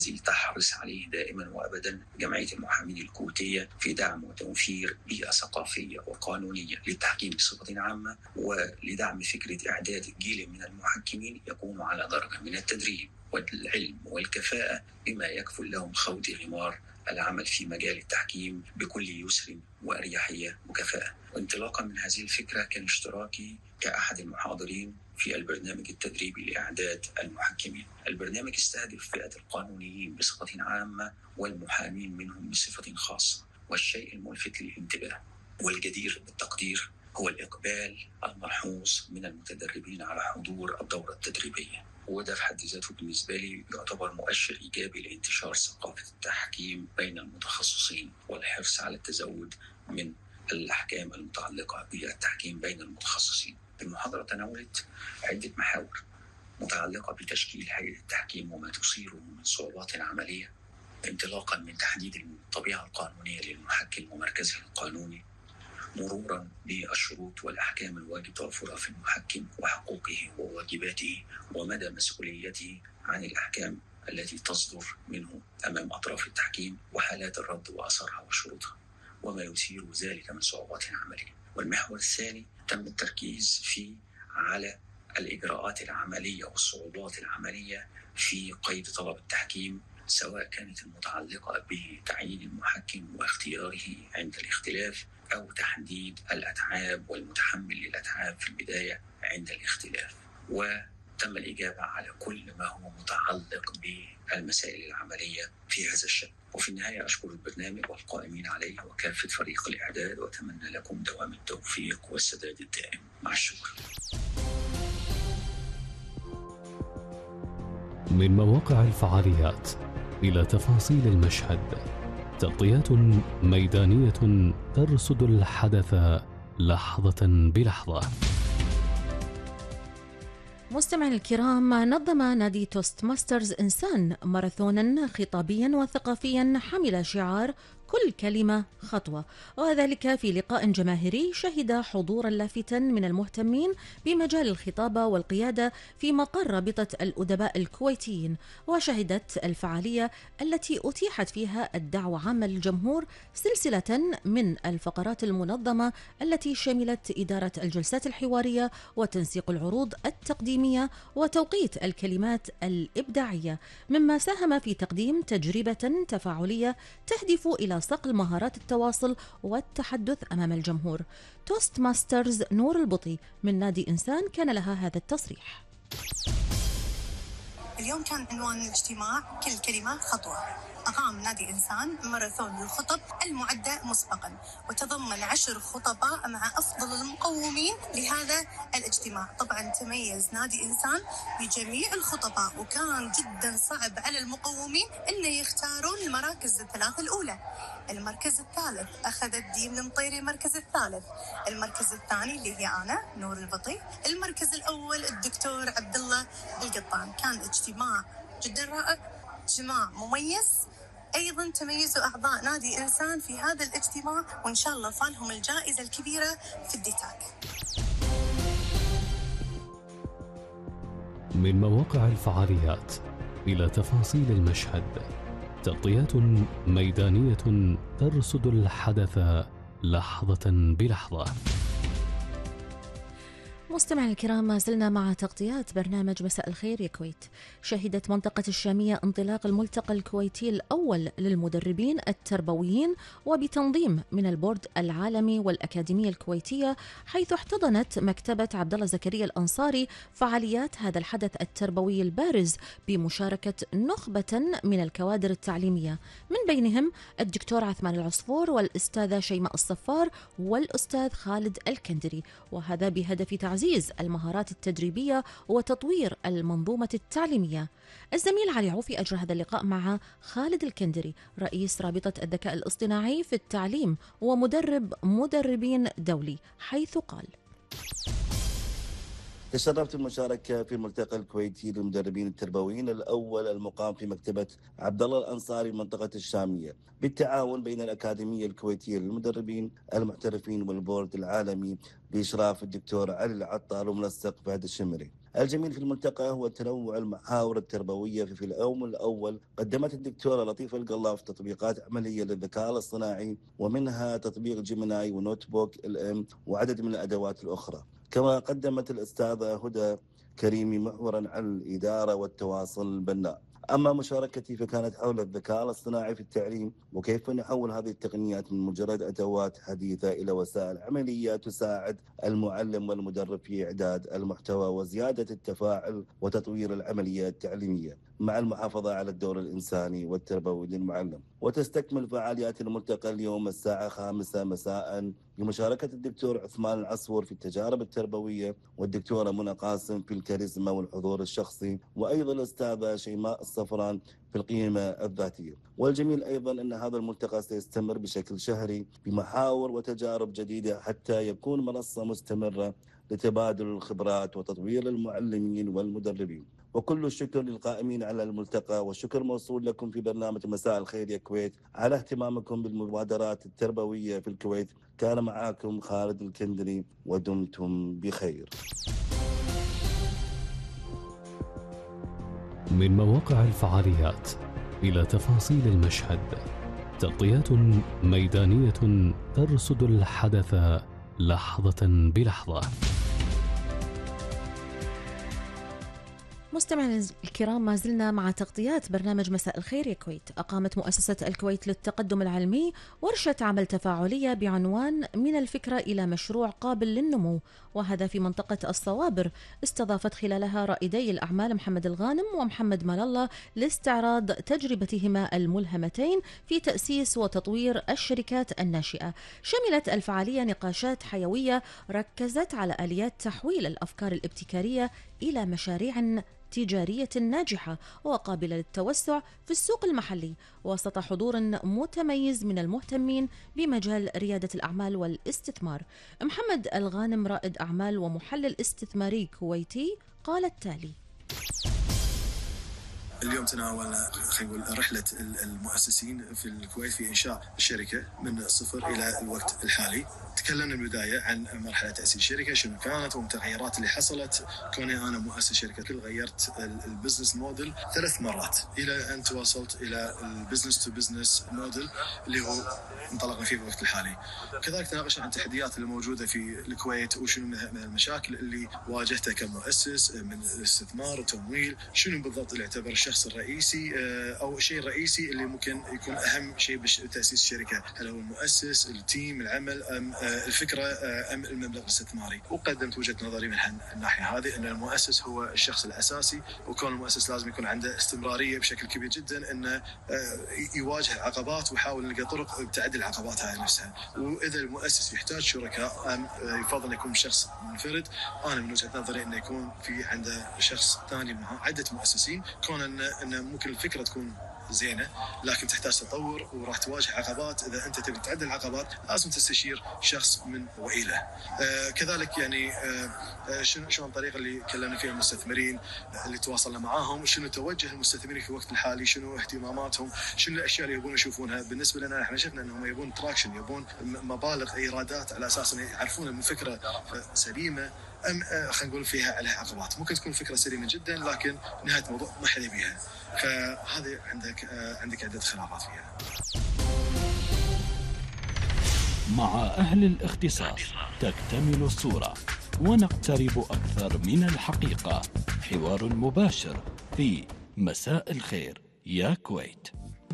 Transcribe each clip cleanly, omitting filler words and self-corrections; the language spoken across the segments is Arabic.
تحرص عليه دائما وابدا جمعيه المحامين الكويتيه في دعم وتوفير بيئه ثقافيه وقانونيه للتحكيم بصفه عامه، ولدعم فكره اعداد جيل من المحكمين يكونوا على درجه من التدريب والعلم والكفاءه بما يكفل لهم خوض غمار العمل في مجال التحكيم بكل يسر واريحيه وكفاءه. وانطلاقا من هذه الفكره كان اشتراكي كأحد المحاضرين في البرنامج التدريبي لإعداد المحكمين. البرنامج يستهدف فئة القانونيين بصفة عامة والمحامين منهم بصفة خاصة. والشيء الملفت للانتباه والجدير بالتقدير هو الإقبال الملحوظ من المتدربين على حضور الدورة التدريبية، وده في حد ذاته بالنسبة لي يعتبر مؤشر إيجابي لانتشار ثقافة التحكيم بين المتخصصين والحرص على التزود من الأحكام المتعلقة بالتحكيم بين المتخصصين. المحاضرة تناولت عدة محاور متعلقة بتشكيل هيئة التحكيم وما تثيره من صعوبات عملية، انطلاقا من تحديد الطبيعة القانونية للمحكم ومركزه القانوني، مرورا بالشروط والأحكام الواجب توفرها في المحكم وحقوقه وواجباته ومدى مسؤوليته عن الأحكام التي تصدر منه أمام أطراف التحكيم، وحالات الرد وأثرها وشروطها وما يثير ذلك من صعوبات عملية. والمحور الثاني تم التركيز فيه على الإجراءات العملية والصعوبات العملية في قيد طلب التحكيم، سواء كانت المتعلقة بتعيين المحكم واختياره عند الاختلاف أو تحديد الأتعاب والمتحمل للأتعاب في البداية عند الاختلاف. وتم الإجابة على كل ما هو متعلق بالمسائل العملية في هذا الشأن. وفي النهاية أشكر البرنامج والقائمين عليه وكافة فريق الإعداد، وأتمنى لكم دوام التوفيق والسداد الدائم. مع الشكر. من مواقع الفعاليات إلى تفاصيل المشهد، تغطيات ميدانية ترصد الحدث لحظة بلحظة. مستمعينا الكرام، نظم نادي توست ماسترز إنسان ماراثونا خطابيا وثقافيا حمل شعار كل كلمة خطوة، وذلك في لقاء جماهيري شهد حضورا لافتا من المهتمين بمجال الخطابة والقيادة في مقر رابطة الأدباء الكويتيين. وشهدت الفعالية التي أتيحت فيها الدعوة عامة للجمهور سلسلة من الفقرات المنظمة التي شملت إدارة الجلسات الحوارية وتنسيق العروض التقديمية وتوقيت الكلمات الإبداعية، مما ساهم في تقديم تجربة تفاعلية تهدف إلى صقل مهارات التواصل والتحدث أمام الجمهور. توست ماسترز نور البطي من نادي إنسان كان لها هذا التصريح. اليوم كان عنوان الاجتماع كل كلمة خطوة. أقام نادي إنسان ماراثون للخطب المعدة مسبقا، وتضمن 10 خطباء مع أفضل المقومين لهذا الاجتماع. طبعا تميز نادي إنسان بجميع الخطباء، وكان جدا صعب على المقومين أن يختارون المراكز الثلاث الأولى. المركز الثالث أخذت ديم المطيري، المركز الثالث. المركز الثاني اللي هي أنا نور البطي. المركز الأول الدكتور عبد الله القطان. كان اجتماع جدا رائع، اجتماع مميز. أيضا تميزوا أعضاء نادي إنسان في هذا الاجتماع، وإن شاء الله فالهم الجائزة الكبيرة في الديتاك. من مواقع الفعاليات إلى تفاصيل المشهد، تغطيات ميدانية ترصد الحدث لحظة بلحظة. مستمعينا الكرام، ما زلنا مع تغطيات برنامج مساء الخير يا كويت. شهدت منطقة الشامية انطلاق الملتقى الكويتي الأول للمدربين التربويين وبتنظيم من البورد العالمي والأكاديمية الكويتية، حيث احتضنت مكتبة عبد الله زكريا الأنصاري فعاليات هذا الحدث التربوي البارز بمشاركة نخبة من الكوادر التعليمية، من بينهم الدكتور عثمان العصفور والأستاذة شيماء الصفار والأستاذ خالد الكندري، وهذا بهدف تعزيز المهارات التدريبية وتطوير المنظومة التعليمية. الزميل علي عوفي أجرى هذا اللقاء مع خالد الكندري رئيس رابطة الذكاء الاصطناعي في التعليم ومدرب مدربين دولي، حيث قال: تشرفت بالمشاركة في الملتقى الكويتي للمدربين التربويين الأول المقام في مكتبة عبد الله الأنصاري منطقة الشامية، بالتعاون بين الأكاديمية الكويتية للمدربين المحترفين والبورد العالمي بإشراف الدكتور علي العطار ومنسق فهد الشمري. الجميل في الملتقى هو تنوع المحاور التربوية. في اليوم الأول قدمت الدكتورة لطيفة القلاف تطبيقات عملية للذكاء الاصطناعي، ومنها تطبيق جيميناي ونوت بوك الام وعدد من الأدوات الأخرى. كما قدمت الأستاذة هدى كريمي محورا عن الإدارة والتواصل البناء. أما مشاركتي فكانت حول الذكاء الاصطناعي في التعليم، وكيف نحول هذه التقنيات من مجرد أدوات حديثة إلى وسائل عملية تساعد المعلم والمدرب في إعداد المحتوى وزيادة التفاعل وتطوير العملية التعليمية مع المحافظة على الدور الإنساني والتربوي للمعلم. وتستكمل فعاليات الملتقى اليوم الساعة 5 مساء بمشاركة الدكتور عثمان العصفور في التجارب التربوية، والدكتورة منى قاسم في الكاريزما والحضور الشخصي، وأيضا الأستاذة شيماء الصفران في القيمة الذاتية. والجميل أيضا أن هذا الملتقى سيستمر بشكل شهري بمحاور وتجارب جديدة حتى يكون منصة مستمرة لتبادل الخبرات وتطوير المعلمين والمدربين. وكل الشكر للقائمين على الملتقى، والشكر موصول لكم في برنامج مساء الخير يا كويت على اهتمامكم بالمبادرات التربوية في الكويت. كان معاكم خالد الكندري، ودمتم بخير. من مواقع الفعاليات إلى تفاصيل المشهد، تغطيات ميدانية ترصد الحدث لحظة بلحظة. مستمعينا الكرام، ما زلنا مع تغطيات برنامج مساء الخير يا كويت. أقامت مؤسسة الكويت للتقدم العلمي ورشة عمل تفاعلية بعنوان من الفكرة إلى مشروع قابل للنمو، وهذا في منطقة الصوابر. استضافت خلالها رائدي الأعمال محمد الغانم ومحمد مال الله لاستعراض تجربتهما الملهمتين في تأسيس وتطوير الشركات الناشئة. شملت الفعالية نقاشات حيوية ركزت على آليات تحويل الأفكار الابتكارية إلى مشاريع تجارية ناجحة وقابلة للتوسع في السوق المحلي، وسط حضور متميز من المهتمين بمجال ريادة الأعمال والاستثمار. محمد الغانم رائد أعمال ومحلل استثماري كويتي قال التالي: اليوم تناولنا خلينا نقول رحلة المؤسسين في الكويت في إنشاء الشركة من الصفر إلى الوقت الحالي. تكلمنا بالبداية عن مرحلة تأسيس الشركة شنو كانت والتغيرات اللي حصلت. كوني أنا مؤسس شركة غيرت البزنس موديل 3 مرات إلى أن تواصلت إلى البزنس تو بزنس موديل اللي هو انطلقنا فيه في الوقت الحالي. كذلك تناقشنا عن التحديات اللي موجودة في الكويت وشنو من المشاكل اللي واجهتها كمؤسس من الاستثمار والتمويل. شنو بالضبط اللي يعتبر الشخص الرئيسي أو الشيء الرئيسي اللي ممكن يكون أهم شيء بتأسيس الشركة، هل هو المؤسس، التيم، العمل، أم الفكرة، أم المبلغ الاستثماري. وقدمت وجهة نظري من الناحية هذه أن المؤسس هو الشخص الأساسي، وكون المؤسس لازم يكون عنده استمرارية بشكل كبير جدا، أنه يواجه العقبات ويحاول يلقى طرق بتعدي العقبات هذه نفسها. وإذا المؤسس يحتاج شركاء يفضل يكون شخص منفرد. أنا من وجهة نظري أنه يكون في عنده شخص ثاني مع عدة مؤسسين، كون أن ممكن الفكرة تكون زينة لكن تحتاج تطور وراح تواجه عقبات. إذا أنت تبي تعدل العقبات لازم تستشير شخص من وإلى. كذلك يعني شنو الطريقة اللي كلمنا فيها المستثمرين اللي تواصلنا معاهم، شنو توجه المستثمرين في الوقت الحالي، شنو اهتماماتهم، شنو الأشياء اللي يبون يشوفونها. بالنسبة لنا احنا شفنا أنهم يبون تراكشن، يبون مبالغ إيرادات على أساس أن يعرفون من فكرة سليمة أم خلينا نقول فيها عليها عقبات. ممكن تكون فكرة سليمة جدا لكن نهاية الموضوع ما حدا بيها، فهذه عندك عدة خلافات فيها. مع أهل الاختصاص تكتمل الصورة ونقترب أكثر من الحقيقة. حوار مباشر في مساء الخير يا كويت.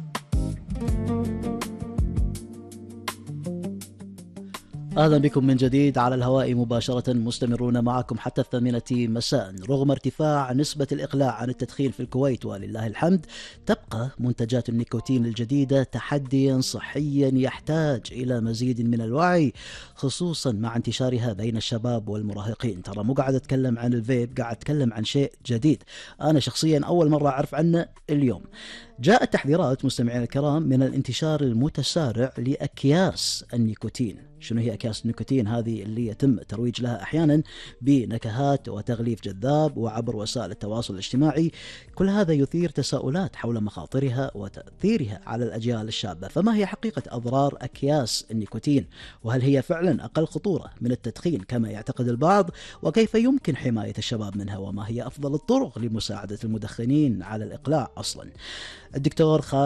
أهلا بكم من جديد على الهواء مباشرة، مستمرون معكم حتى 8 مساء. رغم ارتفاع نسبة الإقلاع عن التدخين في الكويت ولله الحمد، تبقى منتجات النيكوتين الجديدة تحديا صحيا يحتاج إلى مزيد من الوعي، خصوصا مع انتشارها بين الشباب والمراهقين. ترى مو قاعد أتكلم عن الفيب، قاعد أتكلم عن شيء جديد أنا شخصيا أول مرة أعرف عنه اليوم. جاءت تحذيرات مستمعينا الكرام من الانتشار المتسارع لأكياس النيكوتين. شنو هي أكياس النيكوتين؟ هذه اللي يتم الترويج لها أحيانا بنكهات وتغليف جذاب وعبر وسائل التواصل الاجتماعي. كل هذا يثير تساؤلات حول مخاطرها وتأثيرها على الأجيال الشابة. فما هي حقيقة أضرار أكياس النيكوتين؟ وهل هي فعلا أقل خطورة من التدخين كما يعتقد البعض؟ وكيف يمكن حماية الشباب منها؟ وما هي أفضل الطرق لمساعدة المدخنين على الإقلاع أصلا؟ الدكتور